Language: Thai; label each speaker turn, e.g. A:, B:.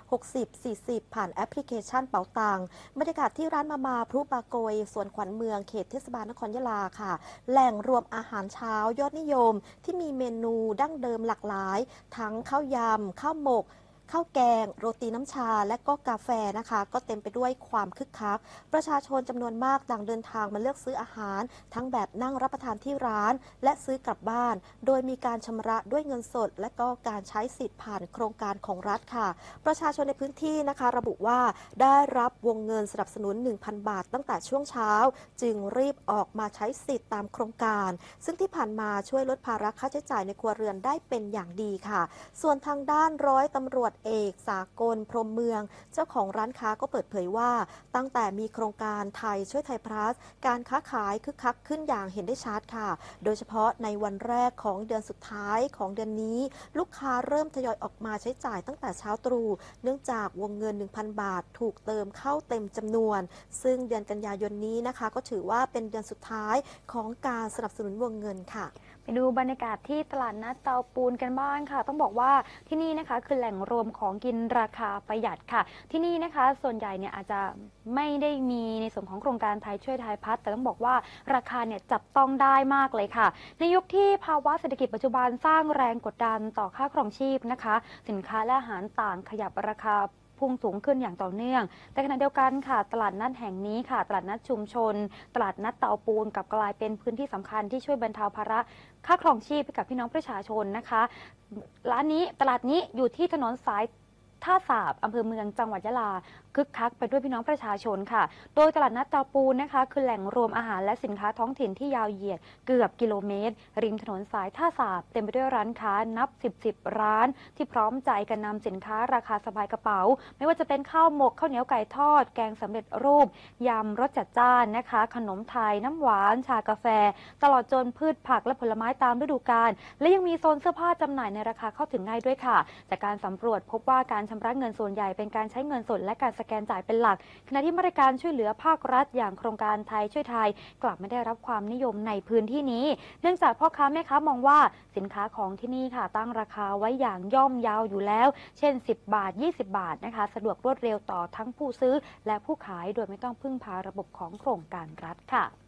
A: 60-40 ผ่านแอปพลิเคชันเป๋าตังบรรยากาศที่ร้านมาพรุบาโกยสวนขวัญเมืองเขตเทศบาลนครยะลาค่ะแหล่งรวมอาหารเช้ายอดนิยมที่มีเมนูดั้งเดิมหลากหลายทั้งข้าวยำข้าวหมกข้าวแกงโรตีน้ำชาและก็กาแฟนะคะก็เต็มไปด้วยความคึกคักประชาชนจำนวนมากต่างเดินทางมาเลือกซื้ออาหารทั้งแบบนั่งรับประทานที่ร้านและซื้อกลับบ้านโดยมีการชำระด้วยเงินสดและก็การใช้สิทธิ์ผ่านโครงการของรัฐค่ะประชาชนในพื้นที่นะคะระบุว่าได้รับวงเงินสนับสนุน 1,000 บาทตั้งแต่ช่วงเช้าจึงรีบออกมาใช้สิทธิ์ตามโครงการซึ่งที่ผ่านมาช่วยลดภาระค่าใช้จ่ายในครัวเรือนได้เป็นอย่างดีค่ะส่วนทางด้านร้อยตำรวจเอกสากลพรหมเมืองเจ้าของร้านค้าก็เปิดเผยว่าตั้งแต่มีโครงการไทยช่วยไทยพลัสการค้าขายคึกคักขึ้นอย่างเห็นได้ชัดค่ะโดยเฉพาะในวันแรกของเดือนสุดท้ายของเดือนนี้ลูกค้าเริ่มทยอยออกมาใช้จ่ายตั้งแต่เช้าตรู่เนื่องจากวงเงิน 1,000 บาทถูกเติมเข้าเต็มจำนวนซึ่งเดือนกันยายนนี้นะคะก็ถือว่าเป็นเดือนสุดท้ายของการสนับสนุนวงเงินค่ะ
B: ไปดูบรรยากาศที่ตลาดนัดเตาปูนกันบ้างค่ะต้องบอกว่าที่นี่นะคะคือแหล่งรวมของกินราคาประหยัดค่ะที่นี่นะคะส่วนใหญ่เนี่ยอาจจะไม่ได้มีในส่วนของโครงการไทยช่วยไทยพัฒน์แต่ต้องบอกว่าราคาเนี่ยจับต้องได้มากเลยค่ะในยุคที่ภาวะเศรษฐกิจปัจจุบันสร้างแรงกดดันต่อค่าครองชีพนะคะสินค้าและอาหารต่างขยับราคาพุ่งสูงขึ้นอย่างต่อเนื่องแต่ขณะเดียวกันค่ะตลาดนัดแห่งนี้ค่ะตลาดนัดชุมชนตลาดนัดเตาปูนกลับกลายเป็นพื้นที่สำคัญที่ช่วยบรรเทาภาระค่าครองชีพให้กับพี่น้องประชาชนนะคะตลาดนี้อยู่ที่ถนนสายท่าสาบอำเภอเมืองจังหวัดยะลาคึกคักไปด้วยพี่น้องประชาชนค่ะโดยตลาดนัดเตาปูนนะคะคือแหล่งรวมอาหารและสินค้าท้องถิ่นที่ยาวเหยียดเกือบกิโลเมตรริมถนนสายท่าสาบเต็มไปด้วยร้านค้านับ10ร้านที่พร้อมใจกันนำสินค้าราคาสบายกระเป๋าไม่ว่าจะเป็นข้าวหมกข้าวเหนียวไก่ทอดแกงสำเร็จรูปยำรสจัดจ้านนะคะขนมไทยน้ำหวานชากาแฟตลอดจนพืชผักและผลไม้ตามฤดูกาลและยังมีโซนเสื้อผ้าจำหน่ายในราคาเข้าถึงง่ายด้วยค่ะจากการสำรวจพบว่าการชำระเงินส่วนใหญ่เป็นการใช้เงินสดและการสแกนจ่ายเป็นหลักขณะที่มาตรการช่วยเหลือภาครัฐอย่างโครงการไทยช่วยไทยกลับไม่ได้รับความนิยมในพื้นที่นี้เนื่องจากพ่อค้าแม่ค้ามองว่าสินค้าของที่นี่ค่ะตั้งราคาไว้อย่างย่อมเยาวอยู่แล้วเช่น10 บาท20 บาทนะคะสะดวกรวดเร็วต่อทั้งผู้ซื้อและผู้ขายโดยไม่ต้องพึ่งพาระบบของโครงการรัฐค่ะ